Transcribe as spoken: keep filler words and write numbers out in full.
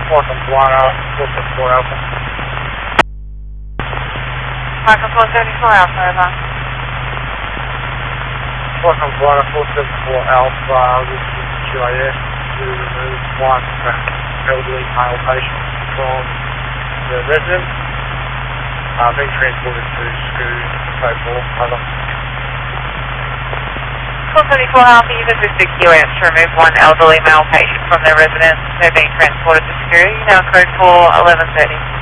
Welcome, Guana, four seven four Alpha. Welcome, four seventy-four Alpha, over. Welcome, Guana, four seven four Alpha, this is Q A S to remove one elderly male patient from the residence, uh, being transported to school, so forth, over. four seventy-four Alpha, you've assisted Q A S to remove one elderly male patient from their residence. They're being transported to security. Now code for eleven thirty.